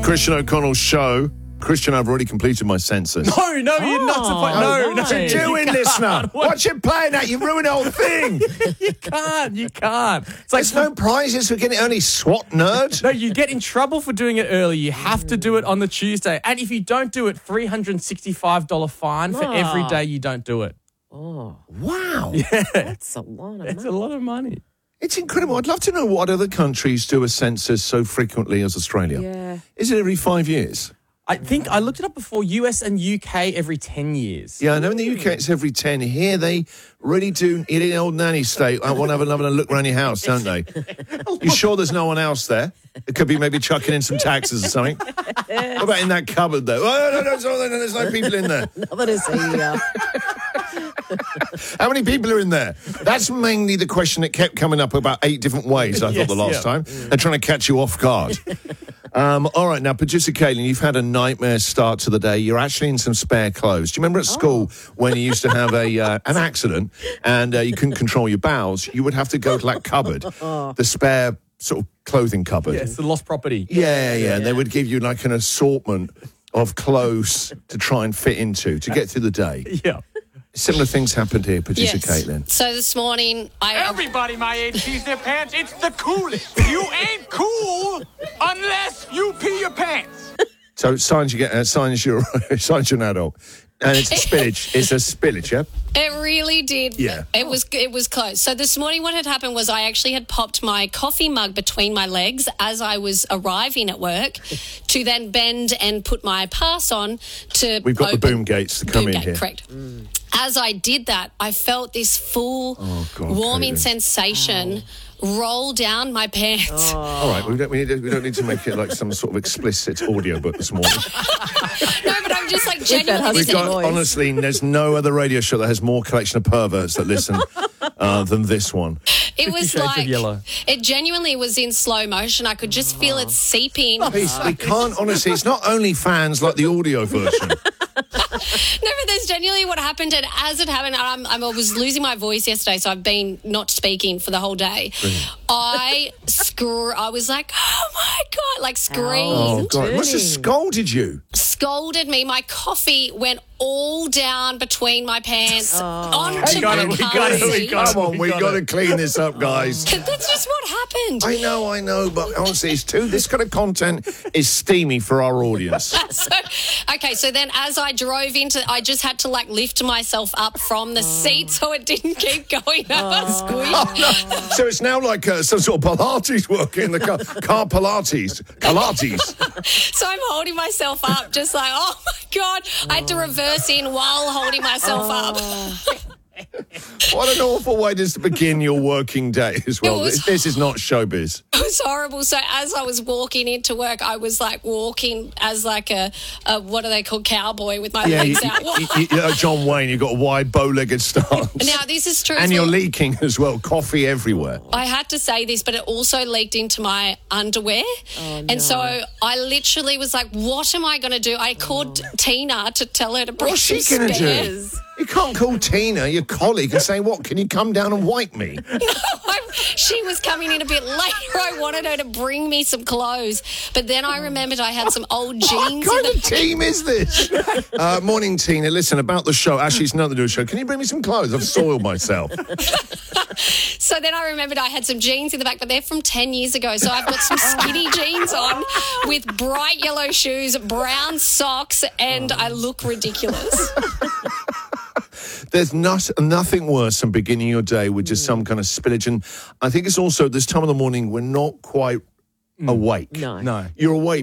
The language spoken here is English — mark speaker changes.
Speaker 1: Christian O'Connell's show. Christian, I've already completed my census.
Speaker 2: No, you're not supposed. No,
Speaker 1: What you doing, listener? What you playing at? You ruined the whole thing.
Speaker 2: You can't. It's like
Speaker 1: There's no prizes for getting it, only SWAT nerd.
Speaker 2: No, you get in trouble for doing it early. You have to do it on the Tuesday. And if you don't do it, $365 fine for every day you don't do it.
Speaker 3: Oh,
Speaker 1: Wow.
Speaker 2: Yeah.
Speaker 3: that's a lot of money.
Speaker 2: It's a lot of money.
Speaker 1: It's incredible. I'd love to know what other countries do a census so frequently as Australia.
Speaker 3: Yeah.
Speaker 1: Is it every 5 years?
Speaker 2: I think I looked it up before, US and UK every 10 years.
Speaker 1: Yeah, I know in the UK it's every 10. Here they really do, in the old nanny state, I want to have another look around your house, don't they? You sure there's no one else there? It could be maybe chucking in some taxes or something. What about in that cupboard, though? Oh, no, there's no people in there.
Speaker 3: Nobody here.
Speaker 1: How many people are in there? That's mainly the question that kept coming up about 8 different ways, I thought, the last time. They're trying to catch you off guard. All right, now, producer Kaylin, you've had a nightmare start to the day. You're actually in some spare clothes. Do you remember at school when you used to have an accident and you couldn't control your bowels? You would have to go to that cupboard, the spare sort of clothing cupboard.
Speaker 2: Yes, the lost property.
Speaker 1: Yeah. They would give you like an assortment of clothes to try and fit into to get through the day.
Speaker 2: Yeah.
Speaker 1: Similar things happened here, producer Caitlin.
Speaker 4: So this morning,
Speaker 5: Everybody my age pees their pants. It's the coolest. You ain't cool unless you pee your pants.
Speaker 1: So signs you get, signs you're an adult, and it's a spillage. It's a spillage, yeah.
Speaker 4: It really did.
Speaker 1: Yeah.
Speaker 4: It was close. So this morning what had happened was I actually had popped my coffee mug between my legs as I was arriving at work to then bend and put my pass on to
Speaker 1: We've got the boom gates to come in
Speaker 4: gate,
Speaker 1: here.
Speaker 4: Correct. As I did that, I felt this full warming sensation roll down my pants.
Speaker 1: All right, we don't need to make it like some sort of explicit audiobook this morning.
Speaker 4: No, but I'm just like genuinely
Speaker 1: We've got, honestly, there's no other radio show that has more collection of perverts that listen than this one.
Speaker 4: It was
Speaker 2: 50 Shades
Speaker 4: like,
Speaker 2: of Yellow.
Speaker 4: it genuinely was in slow motion. I could just feel it seeping.
Speaker 1: Please, we can't, honestly, it's not only fans like the audio version.
Speaker 4: No, but that's genuinely what happened. And as it happened, I was losing my voice yesterday, so I've been not speaking for the whole day. I was like, oh my God, like screamed.
Speaker 1: Oh, God. It must have scolded you.
Speaker 4: Scolded me. My coffee went all down between my pants onto my
Speaker 1: Come on, we got to clean this up, guys.
Speaker 4: That's just what happened.
Speaker 1: I know, but honestly, this kind of content is steamy for our audience.
Speaker 4: So then as I drove I just had to like lift myself up from the seat so it didn't keep going up and squeeze.
Speaker 1: Oh, no. So it's now like some sort of Pilates work in the car Pilates.
Speaker 4: So I'm holding myself up just like, oh my God. I had to reverse in while holding myself up.
Speaker 1: What an awful way to begin your working day as well. This is not showbiz.
Speaker 4: It was horrible. So as I was walking into work, I was like walking as like a what do they call, cowboy with my legs out.
Speaker 1: John Wayne, you've got a wide bow-legged stance.
Speaker 4: Now, this is true.
Speaker 1: And you're leaking as well. Coffee everywhere.
Speaker 4: I had to say this, but it also leaked into my underwear. And so I literally was like, what am I going to do? I called Tina to tell her to bring
Speaker 1: What's she
Speaker 4: some
Speaker 1: going to
Speaker 4: spares.
Speaker 1: do? You can't call Tina, your colleague, and say, what, can you come down and wipe me?
Speaker 4: She was coming in a bit later. I wanted her to bring me some clothes. But then I remembered I had some old jeans.
Speaker 1: What kind of team is this? Morning, Tina. Listen, about the show. Actually, it's another new show. Can you bring me some clothes? I've soiled myself.
Speaker 4: So then I remembered I had some jeans in the back, but they're from 10 years ago. So I've got some skinny jeans on with bright yellow shoes, brown socks, and I look ridiculous.
Speaker 1: There's nothing worse than beginning your day with just some kind of spillage. And I think it's also this time of the morning we're not quite awake.
Speaker 3: No.
Speaker 1: You're awake.